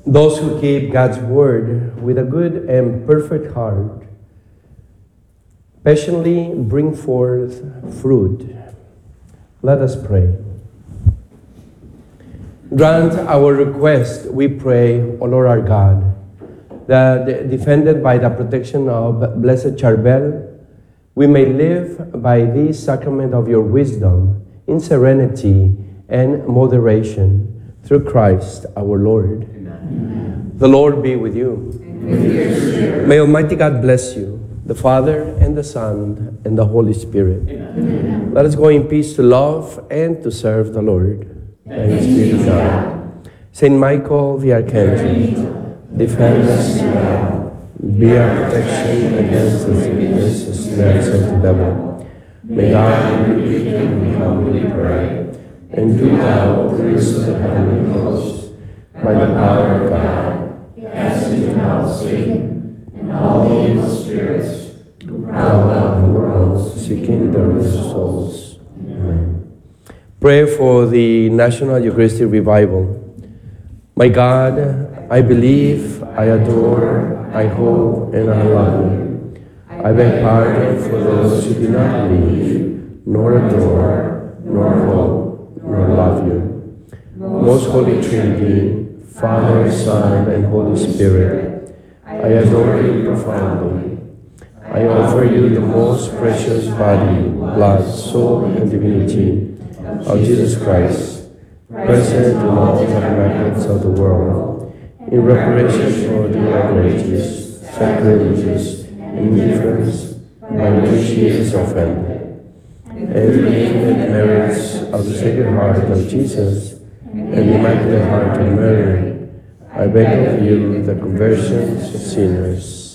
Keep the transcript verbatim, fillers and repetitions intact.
Those who keep God's word with a good and perfect heart patiently bring forth fruit. Let us pray. Grant our request, we pray, O Lord our God, that defended by the protection of Blessed Charbel, we may live by this sacrament of your wisdom in serenity and moderation through Christ our Lord. Amen. The Lord be with you. And with your spirit. May Almighty God bless you, the Father and the Son and the Holy Spirit. Amen. Let us go in peace to love and to serve the Lord. Thanks be to God. Saint Michael the Archangel, defend us now. Be our protection against the wickedness and snares of the devil. May God rebuke him, we humbly pray. And do thou, Prince of the heavenly host, by the power of God, cast into hell Satan and all the evil spirits who prowl about the world, seeking the ruin of souls. Amen. Pray for the National Eucharistic Revival. My God, I believe, I adore, I hope, and I love you. I beg pardon for those who do not believe, nor adore, nor hope, nor love you. Most Holy Trinity, Father, Son, and Holy Spirit, I adore you profoundly. I offer you the most precious body, blood, soul, and divinity of Jesus Christ, present in all the tabernacles of the world, in reparation for the outrages, sacrileges, and indifference by which he is offended, and the infinite merits of the Sacred Heart of Jesus and the Immaculate Heart of Mary, I beg of you the conversions of sinners.